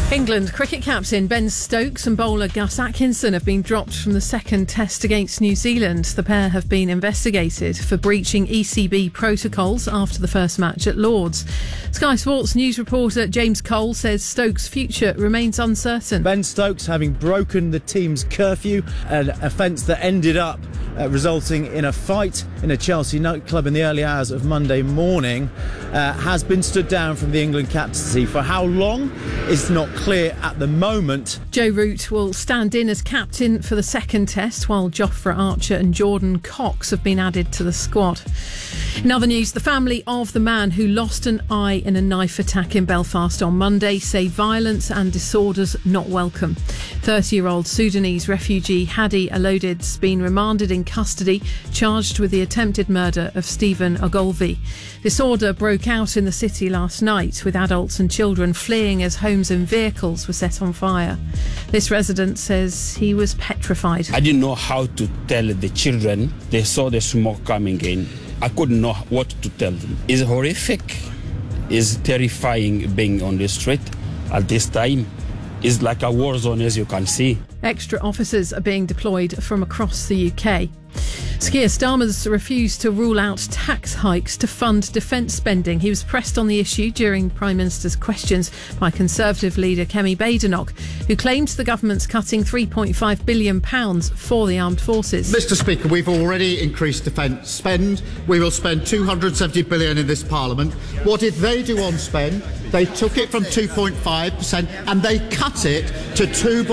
England cricket captain Ben Stokes and bowler Gus Atkinson have been dropped from the second test against New Zealand. The pair have been investigated for breaching ECB protocols after the first match at Lord's. Sky Sports news reporter James Cole says Stokes' future remains uncertain. Ben Stokes, having broken the team's curfew, an offence that ended up resulting in a fight in a Chelsea nightclub in the early hours of Monday morning, has been stood down from the England captaincy. For how long is not clear at the moment. Joe Root will stand in as captain for the second test, while Jofra Archer and Jordan Cox have been added to the squad. In other news, the family of the man who lost an eye in a knife attack in Belfast on Monday say violence and disorders not welcome. 30-year-old Sudanese refugee Hadi Alodid's been remanded in custody, charged with the attempted murder of Stephen Ogilvie. Disorder broke out in the city last night, with adults and children fleeing as homes and vehicles were set on fire. This resident says he was petrified. I didn't know how to tell the children. They saw the smoke coming in. I couldn't know what to tell them. It's horrific. It's terrifying being on the street at this time. It's like a war zone, as you can see. Extra officers are being deployed from across the UK. Keir Starmer's refused to rule out tax hikes to fund defence spending. He was pressed on the issue during Prime Minister's questions by Conservative leader Kemi Badenoch, who claimed the government's cutting £3.5 billion for the armed forces. Mr Speaker, we've already increased defence spend. We will spend £270 billion in this Parliament. What did they do on spend? They took it from 2.5% and they cut it to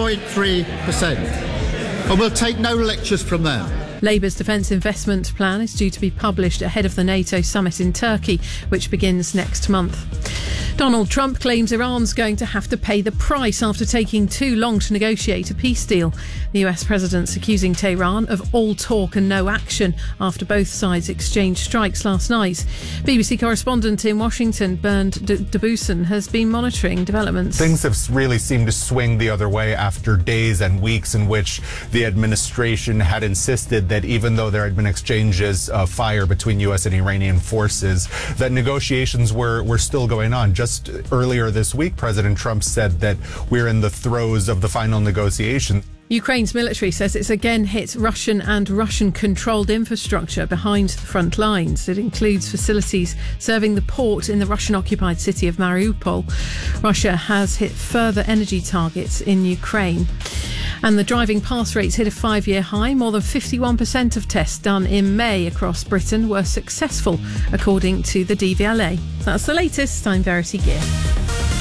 2.3%. And we'll take no lectures from them. Labour's defence investment plan is due to be published ahead of the NATO summit in Turkey, which begins next month. Donald Trump claims Iran's going to have to pay the price after taking too long to negotiate a peace deal. The US president's accusing Tehran of all talk and no action after both sides exchanged strikes last night. BBC correspondent in Washington, Bernd Debusson, has been monitoring developments. Things have really seemed to swing the other way after days and weeks in which the administration had insisted that even though there had been exchanges of fire between US and Iranian forces, that negotiations were still going on. Just earlier this week, President Trump said that we're in the throes of the final negotiation. Ukraine's military says it's again hit Russian and Russian-controlled infrastructure behind the front lines. It includes facilities serving the port in the Russian-occupied city of Mariupol. Russia has hit further energy targets in Ukraine. And the driving pass rates hit a 5-year high. More than 51% of tests done in May across Britain were successful, according to the DVLA. That's the latest. I'm Verity Gear.